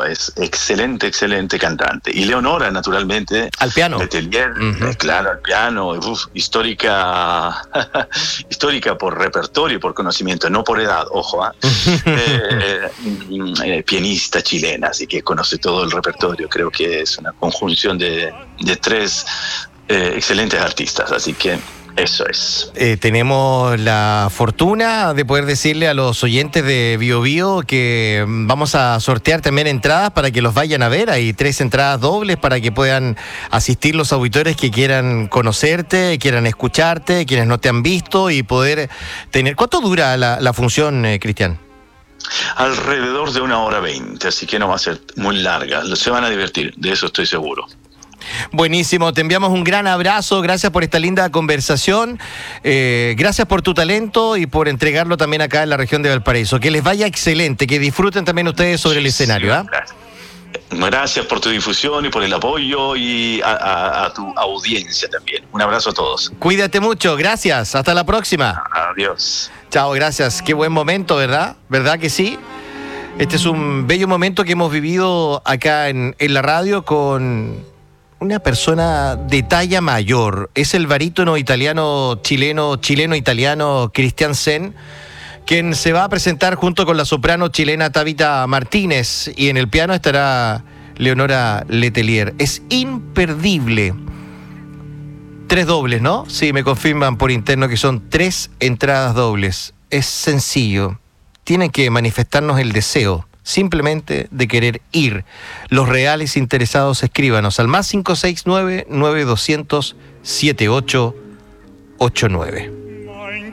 es excelente, excelente cantante. Y Leonora, naturalmente. Al piano. Letelier, claro, al piano. Histórica, histórica por repertorio y por conocimiento, no por edad, ojo. Pianista chilena, así que conoce todo el repertorio. Creo que es una conjunción de tres excelentes artistas, así que eso es. Tenemos la fortuna de poder decirle a los oyentes de Bio Bio que vamos a sortear también entradas para que los vayan a ver. Hay 3 entradas dobles para que puedan asistir los auditores que quieran conocerte, quieran escucharte, quienes no te han visto y poder tener... ¿Cuánto dura la función, Cristian? Alrededor de 1h20, así que no va a ser muy larga. Se van a divertir, de eso estoy seguro. Buenísimo, te enviamos un gran abrazo, gracias por esta linda conversación, gracias por tu talento y por entregarlo también acá en la región de Valparaíso. Que les vaya excelente, que disfruten también ustedes sobre el escenario. Gracias por tu difusión y por el apoyo y a tu audiencia también. Un abrazo a todos. Cuídate mucho, gracias, hasta la próxima. Adiós. Chao, gracias, qué buen momento, ¿verdad? ¿Verdad que sí? Este es un bello momento que hemos vivido acá en la radio con una persona de talla mayor. Es el barítono chileno-italiano Cristian Sen, quien se va a presentar junto con la soprano chilena Tabita Martínez, y en el piano estará Leonora Letelier. Es imperdible. 3 dobles, ¿no? Sí, me confirman por interno que son 3 entradas dobles. Es sencillo. Tienen que manifestarnos el deseo, simplemente, de querer ir. Los reales interesados, escríbanos al +569-9200-7889.